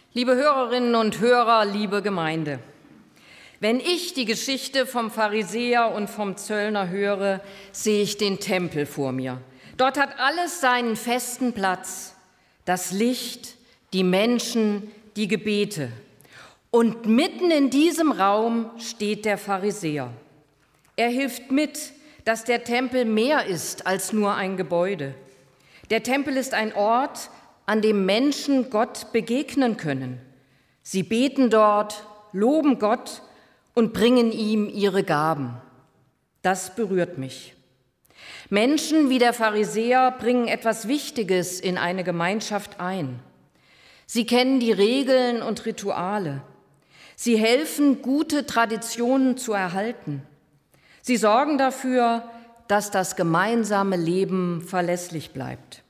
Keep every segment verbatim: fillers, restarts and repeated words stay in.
Liebe Hörerinnen und Hörer, liebe Gemeinde, wenn ich die Geschichte vom Pharisäer und vom Zöllner höre, sehe ich den Tempel vor mir. Dort hat alles seinen festen Platz, das Licht, die Menschen, die Gebete. Und mitten in diesem Raum steht der Pharisäer. Er hilft mit, dass der Tempel mehr ist als nur ein Gebäude. Der Tempel ist ein Ort, an dem Menschen Gott begegnen können. Sie beten dort, loben Gott und bringen ihm ihre Gaben. Das berührt mich. Menschen wie der Pharisäer bringen etwas Wichtiges in eine Gemeinschaft ein. Sie kennen die Regeln und Rituale. Sie helfen, gute Traditionen zu erhalten. Sie sorgen dafür, dass das gemeinsame Leben verlässlich bleibt.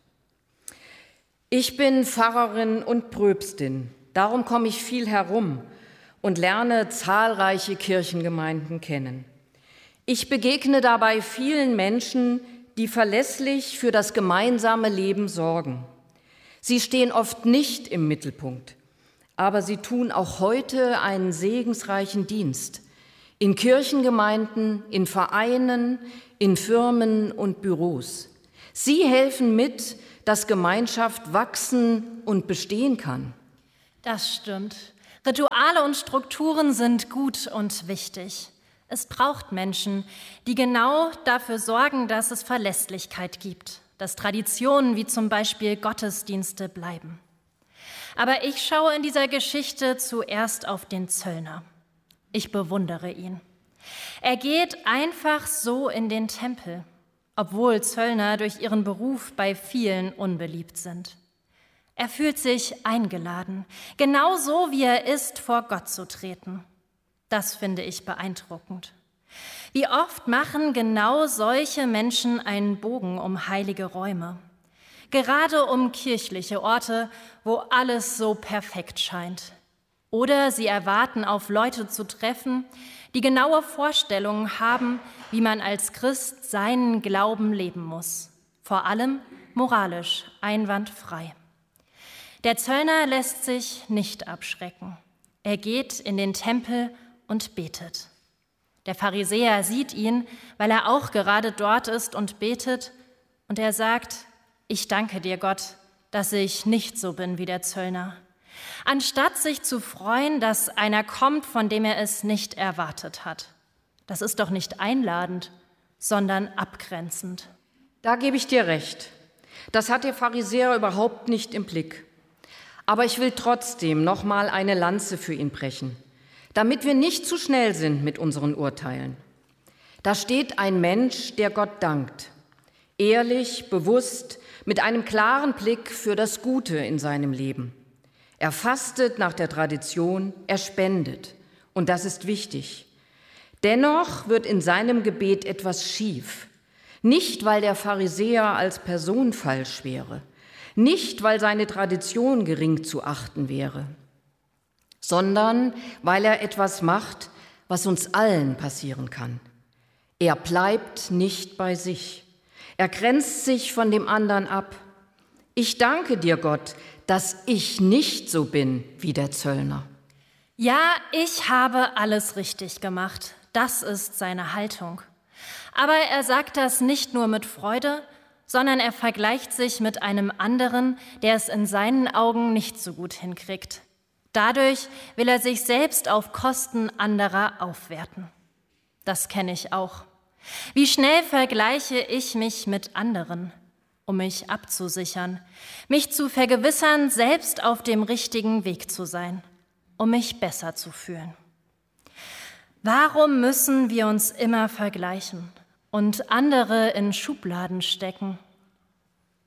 Ich bin Pfarrerin und Pröpstin, darum komme ich viel herum und lerne zahlreiche Kirchengemeinden kennen. Ich begegne dabei vielen Menschen, die verlässlich für das gemeinsame Leben sorgen. Sie stehen oft nicht im Mittelpunkt, aber sie tun auch heute einen segensreichen Dienst in Kirchengemeinden, in Vereinen, in Firmen und Büros. Sie helfen mit, dass Gemeinschaft wachsen und bestehen kann. Das stimmt. Rituale und Strukturen sind gut und wichtig. Es braucht Menschen, die genau dafür sorgen, dass es Verlässlichkeit gibt, dass Traditionen wie zum Beispiel Gottesdienste bleiben. Aber ich schaue in dieser Geschichte zuerst auf den Zöllner. Ich bewundere ihn. Er geht einfach so in den Tempel, obwohl Zöllner durch ihren Beruf bei vielen unbeliebt sind. Er fühlt sich eingeladen, genauso wie er ist, vor Gott zu treten. Das finde ich beeindruckend. Wie oft machen genau solche Menschen einen Bogen um heilige Räume, gerade um kirchliche Orte, wo alles so perfekt scheint. Oder sie erwarten, auf Leute zu treffen, die genaue Vorstellungen haben, wie man als Christ seinen Glauben leben muss. Vor allem moralisch einwandfrei. Der Zöllner lässt sich nicht abschrecken. Er geht in den Tempel und betet. Der Pharisäer sieht ihn, weil er auch gerade dort ist und betet. Und er sagt, ich danke dir, Gott, dass ich nicht so bin wie der Zöllner. Anstatt sich zu freuen, dass einer kommt, von dem er es nicht erwartet hat. Das ist doch nicht einladend, sondern abgrenzend. Da gebe ich dir recht. Das hat der Pharisäer überhaupt nicht im Blick. Aber ich will trotzdem noch mal eine Lanze für ihn brechen, damit wir nicht zu schnell sind mit unseren Urteilen. Da steht ein Mensch, der Gott dankt. Ehrlich, bewusst, mit einem klaren Blick für das Gute in seinem Leben. Er fastet nach der Tradition, er spendet. Und das ist wichtig. Dennoch wird in seinem Gebet etwas schief. Nicht, weil der Pharisäer als Person falsch wäre. Nicht, weil seine Tradition gering zu achten wäre. Sondern weil er etwas macht, was uns allen passieren kann. Er bleibt nicht bei sich. Er grenzt sich von dem anderen ab. Ich danke dir, Gott, dass ich nicht so bin wie der Zöllner. Ja, ich habe alles richtig gemacht. Das ist seine Haltung. Aber er sagt das nicht nur mit Freude, sondern er vergleicht sich mit einem anderen, der es in seinen Augen nicht so gut hinkriegt. Dadurch will er sich selbst auf Kosten anderer aufwerten. Das kenne ich auch. Wie schnell vergleiche ich mich mit anderen, um mich abzusichern, mich zu vergewissern, selbst auf dem richtigen Weg zu sein, um mich besser zu fühlen. Warum müssen wir uns immer vergleichen und andere in Schubladen stecken?